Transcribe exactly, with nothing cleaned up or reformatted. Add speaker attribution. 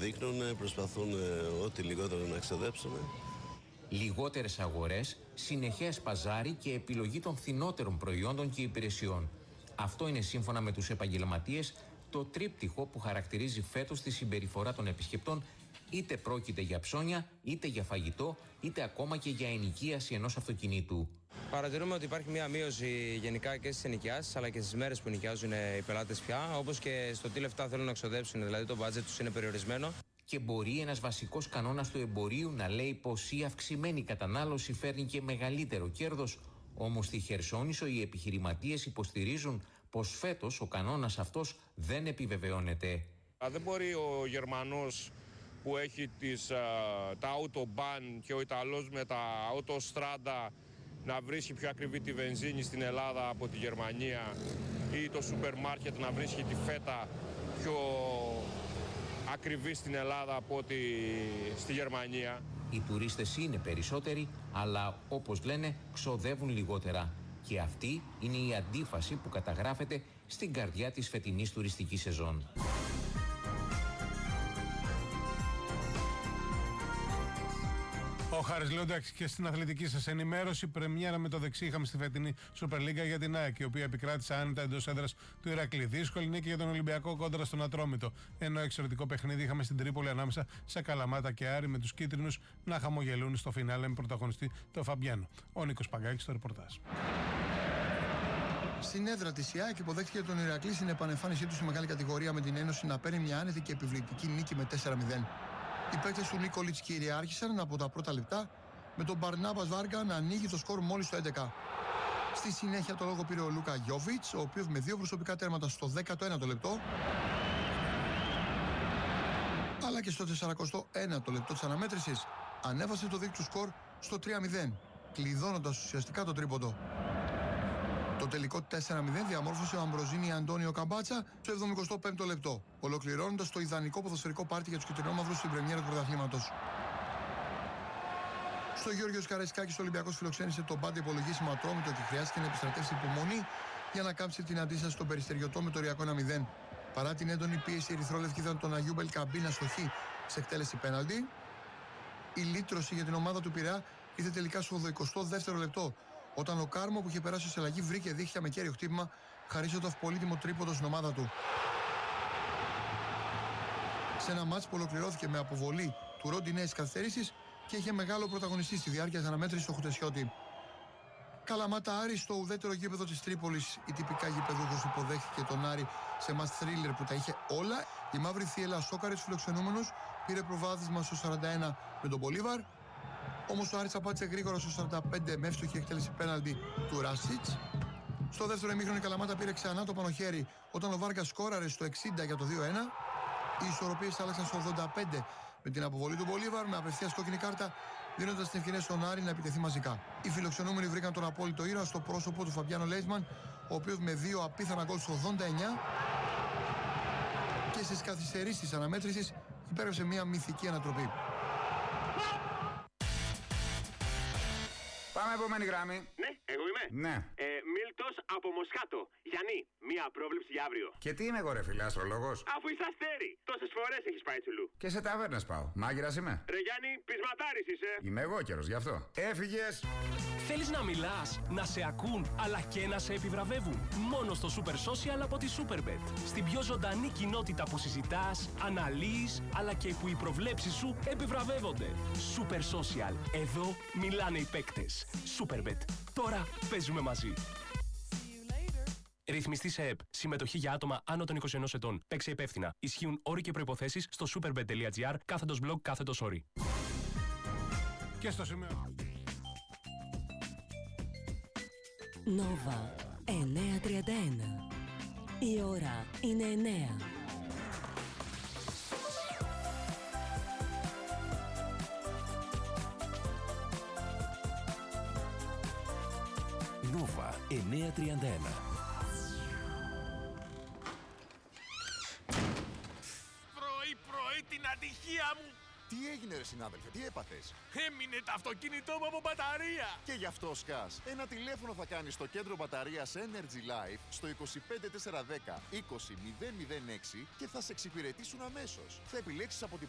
Speaker 1: δείχνουν, προσπαθούν ό,τι λιγότερο να ξοδέψουν.
Speaker 2: Λιγότερες αγορές, συνεχές παζάρι και επιλογή των φθηνότερων προϊόντων και υπηρεσιών. Αυτό είναι, σύμφωνα με τους επαγγελματίες, το τρίπτυχο που χαρακτηρίζει φέτος τη συμπεριφορά των επισκεπτών, είτε πρόκειται για ψώνια, είτε για φαγητό, είτε ακόμα και για ενοικίαση ενός αυτοκινήτου.
Speaker 3: Παρατηρούμε ότι υπάρχει μια μείωση γενικά και στις ενοικιάσεις αλλά και στις μέρες που ενοικιάζουν οι πελάτες πια, όπως και στο τι λεφτά θέλουν να ξοδέψουν, δηλαδή το budget τους είναι περιορισμένο.
Speaker 2: Και μπορεί ένας βασικός κανόνας του εμπορίου να λέει πως η αυξημένη κατανάλωση φέρνει και μεγαλύτερο κέρδος. Όμως στη Χερσόνησο οι επιχειρηματίες υποστηρίζουν πως φέτος ο κανόνας αυτός δεν επιβεβαιώνεται.
Speaker 4: Δεν μπορεί ο Γερμανός που έχει τις, α, τα Autobahn και ο Ιταλός με τα Autostrada να βρίσκει πιο ακριβή τη βενζίνη στην Ελλάδα από τη Γερμανία, ή το σούπερ μάρκετ να βρίσκει τη φέτα πιο ακριβή στην Ελλάδα από ότι στη Γερμανία.
Speaker 2: Οι τουρίστες είναι περισσότεροι, αλλά όπως λένε ξοδεύουν λιγότερα. Και αυτή είναι η αντίφαση που καταγράφεται στην καρδιά της φετινής τουριστικής σεζόν.
Speaker 5: Ο Χάρης Λεόνταξ, και στην αθλητική σας ενημέρωση, πρεμιέρα με το δεξί είχαμε στη φετινή Super League για την ΑΕΚ, η οποία επικράτησε άνετα εντός έδρας του Ηρακλή. Δύσκολη νίκη για τον Ολυμπιακό κόντρα στον Ατρόμητο. Ενώ εξαιρετικό παιχνίδι είχαμε στην Τρίπολη ανάμεσα σε Καλαμάτα και Άρη, με τους κίτρινους να χαμογελούν στο φινάλε με πρωταγωνιστή το Φαμπιάνο. Ο Νίκος Παγκάκης στο ρεπορτάζ.
Speaker 6: Στην έδρα της ΑΕΚ υποδέχτηκε τον Ηρακλή στην επανεμφάνισή του στη μεγάλη κατηγορία, με την Ένωση να παίρνει μια άνετη και επιβλητική νίκη με τέσσερα μηδέν. Οι παίκτες του Νίκολιτς κυριάρχησαν από τα πρώτα λεπτά, με τον Μπαρνάμπας Βάργα να ανοίγει το σκορ μόλις στο έντεκα. Στη συνέχεια το λόγο πήρε ο Λούκα Γιόβιτς, ο οποίος με δύο προσωπικά τέρματα στο δέκατο ένατο λεπτό, αλλά και στο σαρανταένατο ένατο λεπτό της αναμέτρησης, ανέβασε το δίκτυο σκορ στο τρία μηδέν, κλειδώνοντας ουσιαστικά το τρίποντο. Το τελικό τέσσερα μηδέν διαμόρφωσε ο Αμπροζίνη Αντώνιο Καμπάτσα στο εβδομηκοστό πέμπτο λεπτό, ολοκληρώνοντας το ιδανικό ποδοσφαιρικό πάρτι για τους κυτρινόμαυρους στην πρεμιέρα του πρωταθλήματος. Στο Γιώργος Καραϊσκάκης ο Ολυμπιακός φιλοξένησε τον πάντα υπολογίσιμο Ατρόμητο και χρειάστηκε να επιστρατεύσει υπομονή για να κάψει την αντίσταση στον Περιστεριωτό με το οριακό ένα μηδέν. Παρά την έντονη πίεση, οι ερυθρόλευκοι είδαν τον Αγιούμπελ Καμπίνα στο χ σε εκτέλεση πέναλτι. Η λύτρωση για την ομάδα του Πειραιά ήρθε τελικά στο ογδοηκοστό δεύτερο λεπτό, όταν ο Κάρμο που είχε περάσει σε αλλαγή βρήκε δίχτυα με κέριο χτύπημα, χαρίζοντας πολύτιμο τρίποντο στην ομάδα του. Σε ένα μάτς που ολοκληρώθηκε με αποβολή του Ροντινέ της καθυστέρησης και είχε μεγάλο πρωταγωνιστή στη διάρκεια της αναμέτρησης στο Χουτεσιώτη. Καλαμάτα Άρη, στο ουδέτερο γήπεδο της Τρίπολης, η τυπικά γηπεδούχος υποδέχθηκε τον Άρη σε μάτς θρίλερ που τα είχε όλα. Η μαύρη θύελα Σόκαρης, φιλοξενούμενος, πήρε προβάδισμα στο σαράντα ένα με τον Μπολίβαρ. Όμως ο Άρης απάντησε γρήγορα στο σαράντα πέντε με εύστοχη εκτέλεση πέναλτι του Ράσιτς. Στο δεύτερο ημίχρονο η Καλαμάτα πήρε ξανά το πάνω χέρι όταν ο Βάργας σκόραρε στο εξήντα για το δύο ένα. Οι ισορροπίες άλλαξαν στο ογδόντα πέντε με την αποβολή του Μπολίβαρ, με απευθείας κόκκινη κάρτα, δίνοντας την ευκαιρία στον Άρη να επιτεθεί μαζικά. Οι φιλοξενούμενοι βρήκαν τον απόλυτο ήρωα στο πρόσωπο του Φαμπιάνο Λέισμαν, ο οποίος με δύο απίθανα γκολ στο ογδόντα εννιά και στις καθυστερήσεις της αναμέτρησης υπέρευσε μια μυθική ανατροπή.
Speaker 7: Πάμε επόμενη γράμμη.
Speaker 8: Ναι, εγώ είμαι.
Speaker 7: Ναι.
Speaker 8: Ε, Μίλτος από Μοσχάτο. Γιάννη, μία πρόβλεψη για αύριο.
Speaker 7: Και τι είμαι εγώ, ρε φίλε, αστρολόγος?
Speaker 8: Αφού είσαι αστέρι, τόσες φορές έχεις πάει τσουλού.
Speaker 7: Και σε ταβέρνες πάω. Μάγειρας είμαι.
Speaker 8: Ρε Γιάννη, πεισματάρης είσαι.
Speaker 7: Είμαι εγώ καιρος γι' αυτό. Έφυγες.
Speaker 9: Θέλεις να μιλάς, να σε ακούν, αλλά και να σε επιβραβεύουν? Μόνο στο Super Social από τη Superbet. Στην πιο ζωντανή κοινότητα που συζητάς, αναλύεις, αλλά και που οι προβλέψεις σου επιβραβεύονται. Super Social. Εδώ μιλάνε οι παίκτες. Superbet. Τώρα παίζουμε μαζί. Ρυθμιστή σε ΕΠ. Συμμετοχή για άτομα άνω των είκοσι ενός ετών. Παίξε υπεύθυνα. Ισχύουν όροι και προϋποθέσεις στο superbet.gr κάθετος blog κάθετος όροι.
Speaker 5: Και στο σημείο.
Speaker 10: Νόβα εννιακόσια τριάντα ένα. Η ώρα είναι εννέα.
Speaker 9: Νόβα εννιακόσια τριάντα ένα.
Speaker 11: Πρωί-πρωί την ατυχία μου!
Speaker 12: Τι έγινε ρε συνάδελφε, τι έπαθες?
Speaker 11: Έμεινε το αυτοκίνητό μου από μπαταρία!
Speaker 12: Και γι' αυτό σκάς. Ένα τηλέφωνο θα κάνεις στο κέντρο μπαταρίας Energy Life στο είκοσι πέντε τετρακόσια δέκα είκοσι μηδέν μηδέν έξι και θα σε εξυπηρετήσουν αμέσως. Θα επιλέξεις από την